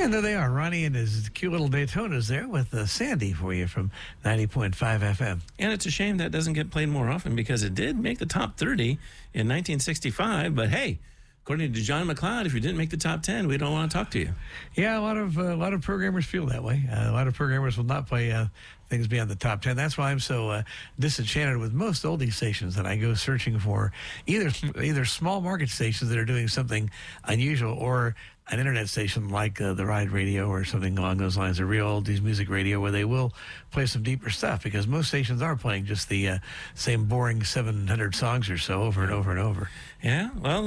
Yeah, no, they are. Ronnie and his cute little Daytonas there with Sandy for you from 90.5 FM. And it's a shame that doesn't get played more often because it did make the top 30 in 1965. But hey, according to John McLeod, if you didn't make the top 10, we don't want to talk to you. Yeah, a lot of programmers feel that way. A lot of programmers will not play things beyond the top 10. That's why I'm so disenchanted with most oldie stations that I go searching for either small market stations that are doing something unusual or an internet station like the Ride Radio or something along those lines, a real oldies music radio where they will play some deeper stuff, because most stations are playing just the same boring 700 songs or so over and over and over. Yeah, well,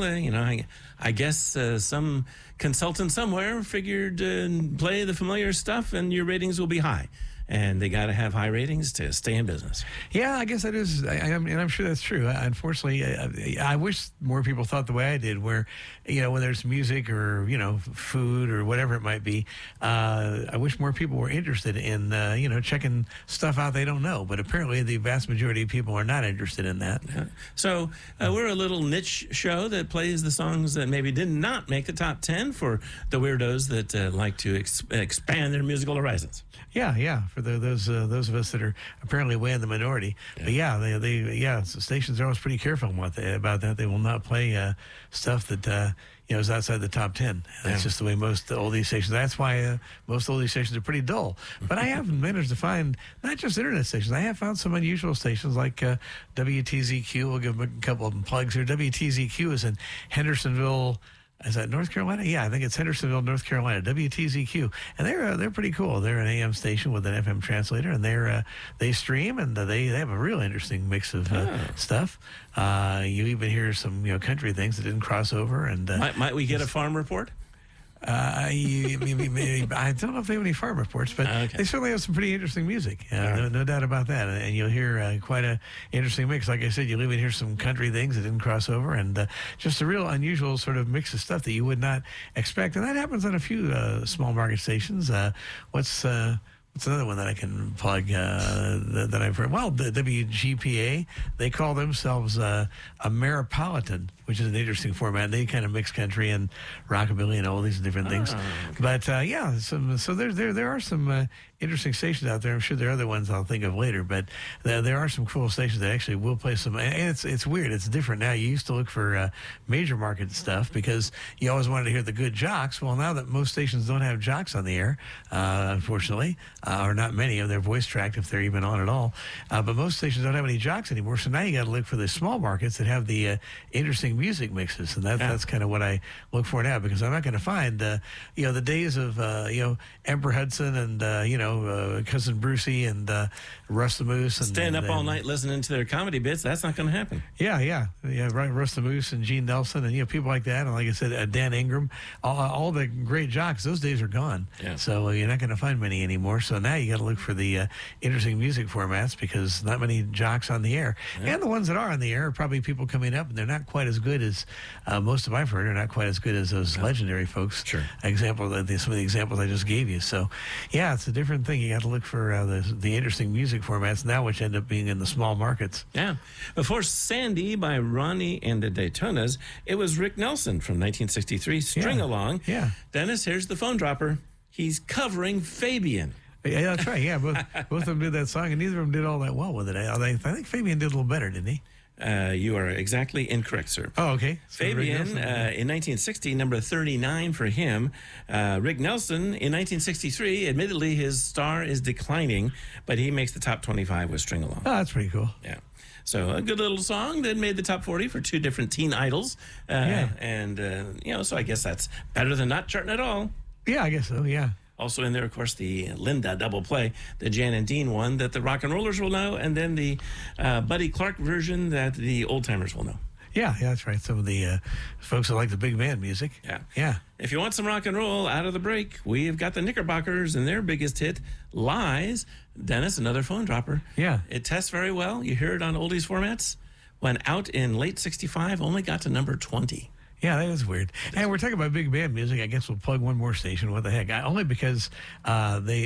I guess some consultant somewhere figured play the familiar stuff and your ratings will be high. And they got to have high ratings to stay in business. Yeah, I guess that is, and I'm sure that's true. Unfortunately, I wish more people thought the way I did, where, when there's music or, food or whatever it might be, I wish more people were interested in, checking stuff out they don't know. But apparently the vast majority of people are not interested in that. Yeah. So we're a little niche show that plays the songs that maybe did not make the top 10 for the weirdos that like to expand their musical horizons. Yeah, for those of us that are apparently way in the minority. Yeah. But so stations are always pretty careful about that. They will not play stuff that is outside the top 10. That's just the way most oldie stations. That's why most oldie stations are pretty dull. But I have managed to find not just internet stations. I have found some unusual stations like WTZQ. We'll give them a couple of them plugs here. WTZQ is in Hendersonville. Is that North Carolina? Yeah, I think it's Hendersonville, North Carolina. WTZQ, and they're pretty cool. They're an AM station with an FM translator, and they stream, and they have a real interesting mix of stuff. You even hear some country things that didn't cross over. And might we get a farm report? I don't know if they have any farm reports, but they certainly have some pretty interesting music. No doubt about that. And you'll hear quite a interesting mix. Like I said, you'll even hear some country things that didn't cross over, and just a real unusual sort of mix of stuff that you would not expect. And that happens on a few small market stations. What's another one that I can plug that I've heard? Well, the WGPA, they call themselves a Maripolitan, which is an interesting format. They kind of mix country and rockabilly and all these different things. Okay. But so there are some interesting stations out there. I'm sure there are other ones I'll think of later, but there are some cool stations that actually will play some. And it's weird. It's different now. You used to look for major market stuff because you always wanted to hear the good jocks. Well, now that most stations don't have jocks on the air, unfortunately, or not many of them, they're voice tracked if they're even on at all. But most stations don't have any jocks anymore. So now you got to look for the small markets that have the interesting music mixes, and that's kind of what I look for now, because I'm not going to find the days of Emperor Hudson and Cousin Brucey and Russ the Moose and staying up all night listening to their comedy bits. That's not going to happen. Yeah, right. Russ the Moose and Gene Nelson and people like that, and like I said, Dan Ingram, all the great jocks. Those days are gone. Yeah. So you're not going to find many anymore. So now you got to look for the interesting music formats, because not many jocks on the air, and the ones that are on the air are probably people coming up, and they're not quite as good as most of I've heard. Are not quite as good as those legendary folks. Sure. Some of the examples I just gave you. So yeah, it's a different thing. You got to look for the interesting music formats now, which end up being in the small markets. Yeah. Before Sandy by Ronnie and the Daytonas, it was Rick Nelson from 1963, String Along. Yeah. Dennis, here's the phone dropper. He's covering Fabian. Yeah, that's right. Yeah, both of them did that song, and neither of them did all that well with it. I think Fabian did a little better, didn't he? You are exactly incorrect, sir. Oh, okay. So Fabian, in 1960, number 39 for him. Rick Nelson, in 1963, admittedly, his star is declining, but he makes the top 25 with String Along. Oh, that's pretty cool. Yeah. So a good little song that made the top 40 for two different teen idols. And, so I guess that's better than not charting at all. Yeah, I guess so, yeah. Also in there, of course, the Linda double play, the Jan and Dean one that the rock and rollers will know, and then the Buddy Clark version that the old timers will know. Yeah, that's right. Some of the folks that like the big band music. Yeah. If you want some rock and roll out of the break, we've got the Knickerbockers and their biggest hit, Lies. Dennis, another phone dropper. Yeah. It tests very well. You hear it on oldies formats. When out in late 65, only got to number 20. Yeah, that is weird. And we're talking about big band music. I guess we'll plug one more station. What the heck? Only because up at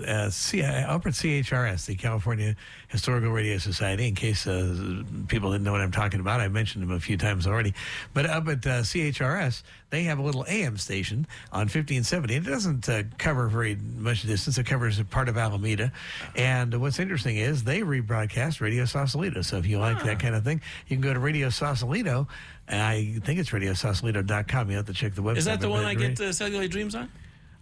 CHRS, the California Historical Radio Society, in case people didn't know what I'm talking about, I mentioned them a few times already. But up at CHRS, they have a little AM station on 1570. It doesn't cover very much distance. It covers a part of Alameda. And what's interesting is they rebroadcast Radio Sausalito. So if you like that kind of thing, you can go to Radio Sausalito. I think it's radiosausalito.com. You have to check the website. Is that the one I get Cellular Dreams on?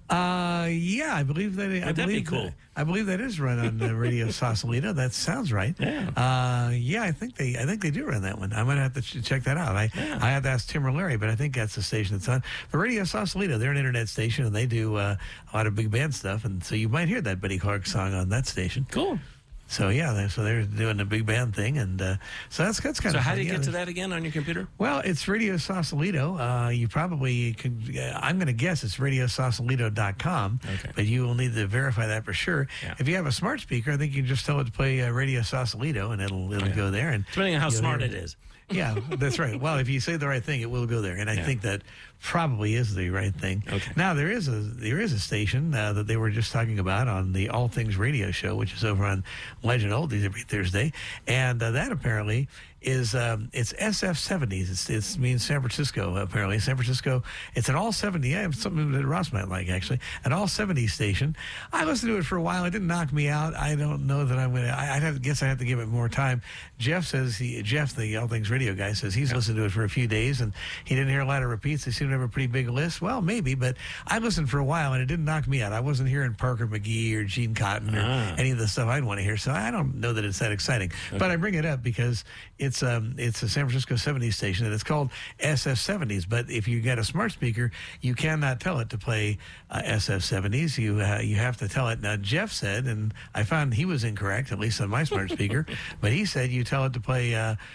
Yeah, I believe that. Would that be cool? I believe that is run on Radio Sausalito. That sounds right. Yeah. Yeah, I think they do run that one. I'm gonna have to check that out. I have to ask Tim or Larry, but I think that's the station that's on. But Radio Sausalito, they're an internet station, and they do a lot of big band stuff, and so you might hear that Betty Clark song on that station. Cool. So yeah, they're doing a big band thing, and so that's kind of. So how do you get to that again on your computer? Well, it's Radio Sausalito. You probably can. I'm going to guess it's radiosausalito.com, but you will need to verify that for sure. Yeah. If you have a smart speaker, I think you can just tell it to play Radio Sausalito, and it'll go there. And depending on how smart it is. Yeah, that's right. Well, if you say the right thing, it will go there, and I think that probably is the right thing. Okay. Now there is a station that they were just talking about on the All Things Radio Show, which is over on Legend Oldies every Thursday, and that apparently is it's SF70s. It means San Francisco. Apparently, San Francisco. It's an all 70. Yeah, something that Ross might like actually. An all 70s station. I listened to it for a while. It didn't knock me out. I don't know that I'm gonna. I guess I have to give it more time. Jeff, the All Things Radio guy, says he's listened to it for a few days and he didn't hear a lot of repeats. They seem to have a pretty big list. Well, maybe, but I listened for a while and it didn't knock me out. I wasn't hearing Parker McGee or Gene Cotton or any of the stuff I'd want to hear. So I don't know that it's that exciting. But I bring it up because it's a San Francisco 70s station and it's called SF70s. But if you get a smart speaker, you cannot tell it to play SF70s. You have to tell it. Now Jeff said, and I found he was incorrect, at least on my smart speaker, but he said you tell it to play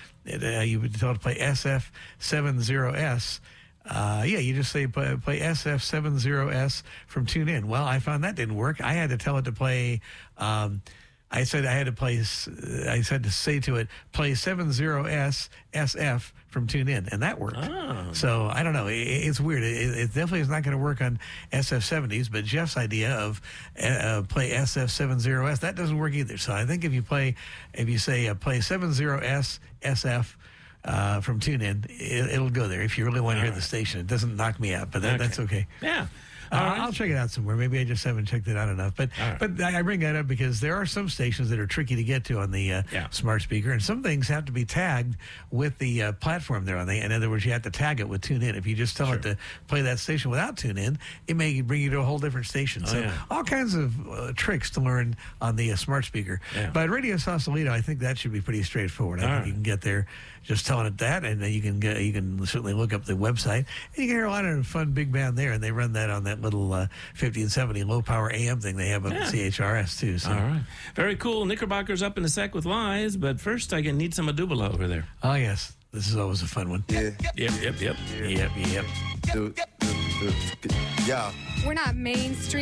SF70S. You just say play SF70S from TuneIn. Well, I found that didn't work. I had to tell it to play. I said to say to it, play 70S SF from TuneIn, and that worked. So I don't know. It's weird. It definitely is not going to work on SF70s, but Jeff's idea of play SF70S, that doesn't work either. So I think if you say play 70S SF from TuneIn, it'll go there if you really want to hear the station. It doesn't knock me out, but that's okay. Yeah. I'll check it out somewhere. Maybe I just haven't checked it out enough. But I bring that up because there are some stations that are tricky to get to on the smart speaker, and some things have to be tagged with the platform they're on. In other words, you have to tag it with TuneIn. If you just tell it to play that station without TuneIn, it may bring you to a whole different station. So all kinds of tricks to learn on the smart speaker. Yeah. But Radio Sausalito, I think that should be pretty straightforward. I think you can get there just telling it that, and you can certainly look up the website. And you can hear a lot of fun big band there, and they run that on that little 1570 low power AM thing they have on CHRS too. So. All right, very cool. Knickerbocker's up in a sec with lies, but first I need some Adubala over there. Oh yes, this is always a fun one. Yep. Yeah. We're not mainstream.